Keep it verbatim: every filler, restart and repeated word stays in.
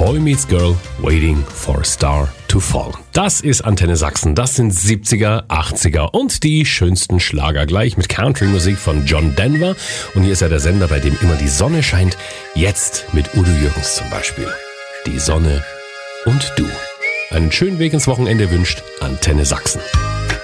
Boy Meets Girl, Waiting for a Star to Fall. Das ist Antenne Sachsen. Das sind siebziger, achtziger und die schönsten Schlager gleich mit Country-Musik von John Denver. Und hier ist ja der Sender, bei dem immer die Sonne scheint. Jetzt mit Udo Jürgens zum Beispiel. Die Sonne und du. Einen schönen Weg ins Wochenende wünscht Antenne Sachsen.